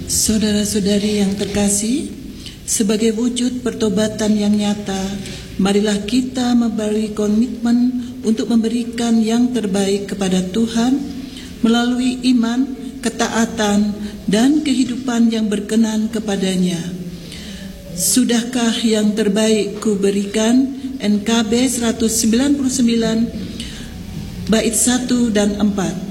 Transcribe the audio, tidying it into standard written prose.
Saudara-saudari yang terkasih, sebagai wujud pertobatan yang nyata, marilah kita memberi komitmen untuk memberikan yang terbaik kepada Tuhan melalui iman, ketaatan, dan kehidupan yang berkenan kepadanya. Sudahkah yang terbaik ku berikan? NKB 199 bait 1 dan 4.